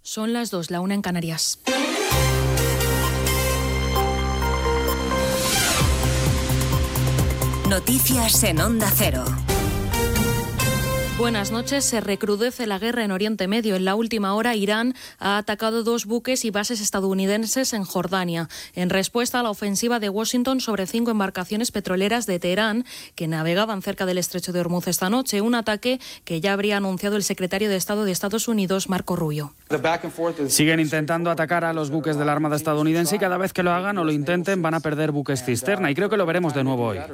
Son las 2, la 1 en Canarias. Noticias en Onda Cero. Buenas noches. Se recrudece la guerra en Oriente Medio. En la última hora, Irán ha atacado 2 buques y bases estadounidenses en Jordania, en respuesta a la ofensiva de Washington sobre 5 embarcaciones petroleras de Teherán que navegaban cerca del estrecho de Hormuz esta noche. Un ataque que ya habría anunciado el secretario de Estado de Estados Unidos, Marco Rubio. Siguen intentando atacar a los buques de la Armada estadounidense y cada vez que lo hagan o lo intenten van a perder buques cisterna. Y creo que lo veremos de nuevo hoy.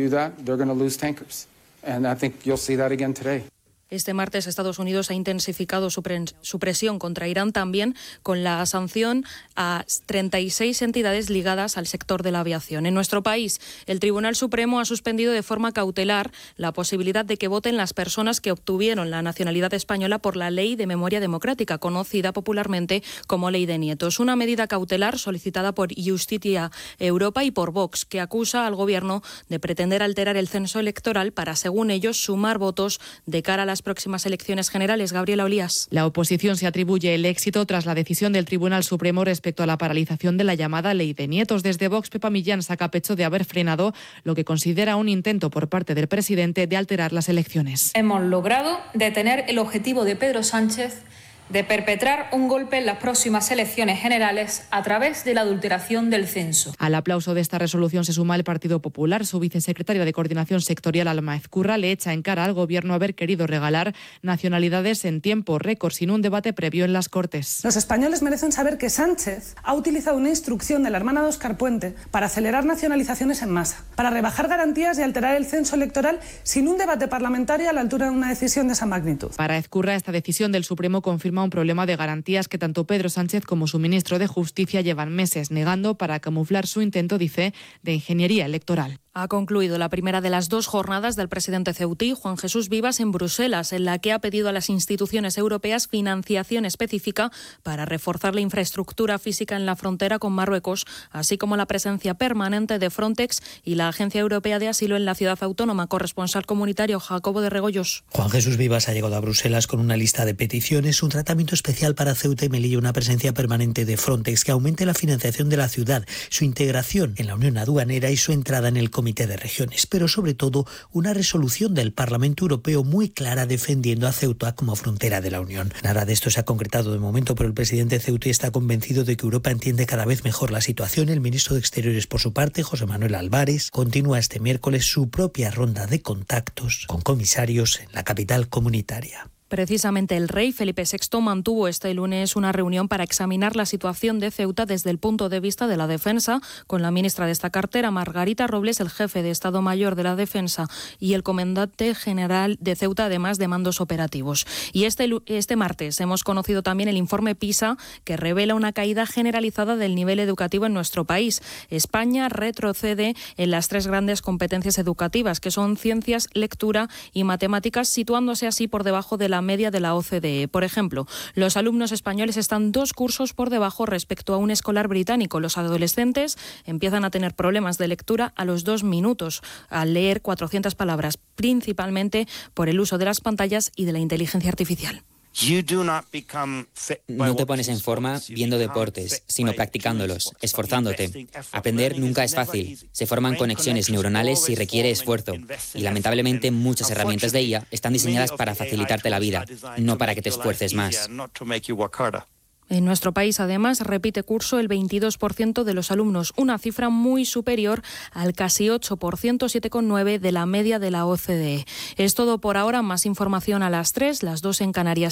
Este martes Estados Unidos ha intensificado su presión contra Irán también con la sanción a 36 entidades ligadas al sector de la aviación. En nuestro país, el Tribunal Supremo ha suspendido de forma cautelar la posibilidad de que voten las personas que obtuvieron la nacionalidad española por la Ley de Memoria Democrática, conocida popularmente como Ley de Nietos. Una medida cautelar solicitada por Justicia Europa y por Vox, que acusa al Gobierno de pretender alterar el censo electoral para, según ellos, sumar votos de cara a las próximas elecciones generales. Gabriela Olías. La oposición se atribuye el éxito tras la decisión del Tribunal Supremo respecto a la paralización de la llamada Ley de Nietos. Desde Vox, Pepa Millán saca pecho de haber frenado lo que considera un intento por parte del presidente de alterar las elecciones. Hemos logrado detener el objetivo de Pedro Sánchez de perpetrar un golpe en las próximas elecciones generales a través de la adulteración del censo. Al aplauso de esta resolución se suma el Partido Popular. Su vicesecretaria de Coordinación Sectorial, Alma Ezcurra, le echa en cara al Gobierno haber querido regalar nacionalidades en tiempo récord, sin un debate previo en las Cortes. Los españoles merecen saber que Sánchez ha utilizado una instrucción de la hermana de Óscar Puente para acelerar nacionalizaciones en masa, para rebajar garantías y alterar el censo electoral sin un debate parlamentario a la altura de una decisión de esa magnitud. Para Ezcurra, esta decisión del Supremo confirma un problema de garantías que tanto Pedro Sánchez como su ministro de Justicia llevan meses negando para camuflar su intento, dice, de ingeniería electoral. Ha concluido la primera de las 2 jornadas del presidente ceutí, Juan Jesús Vivas, en Bruselas, en la que ha pedido a las instituciones europeas financiación específica para reforzar la infraestructura física en la frontera con Marruecos, así como la presencia permanente de Frontex y la Agencia Europea de Asilo en la ciudad autónoma. Corresponsal comunitario Jacobo de Regoyos. Juan Jesús Vivas ha llegado a Bruselas con una lista de peticiones, un tratamiento especial para Ceuta y Melilla, una presencia permanente de Frontex que aumente la financiación de la ciudad, su integración en la Unión Aduanera y su entrada en el Comité de Regiones, pero sobre todo una resolución del Parlamento Europeo muy clara defendiendo a Ceuta como frontera de la Unión. Nada de esto se ha concretado de momento, pero el presidente ceutí está convencido de que Europa entiende cada vez mejor la situación. El ministro de Exteriores, por su parte, José Manuel Álvarez, continúa este miércoles su propia ronda de contactos con comisarios en la capital comunitaria. Precisamente el rey Felipe VI mantuvo este lunes una reunión para examinar la situación de Ceuta desde el punto de vista de la defensa, con la ministra de esta cartera, Margarita Robles, el jefe de Estado Mayor de la Defensa y el comandante general de Ceuta, además de mandos operativos. Y este martes hemos conocido también el informe PISA, que revela una caída generalizada del nivel educativo en nuestro país. España retrocede en las 3 grandes competencias educativas, que son ciencias, lectura y matemáticas, situándose así por debajo de la media de la OCDE. Por ejemplo, los alumnos españoles están 2 cursos por debajo respecto a un escolar británico. Los adolescentes empiezan a tener problemas de lectura a los 2 minutos, al leer 400 palabras, principalmente por el uso de las pantallas y de la inteligencia artificial. No te pones en forma viendo deportes, sino practicándolos, esforzándote. Aprender nunca es fácil. Se forman conexiones neuronales y requiere esfuerzo. Y lamentablemente muchas herramientas de IA están diseñadas para facilitarte la vida, no para que te esfuerces más. En nuestro país, además, repite curso el 22% de los alumnos, una cifra muy superior al casi 8%, 7,9% de la media de la OCDE. Es todo por ahora. Más información a las 3, las 2 en Canarias.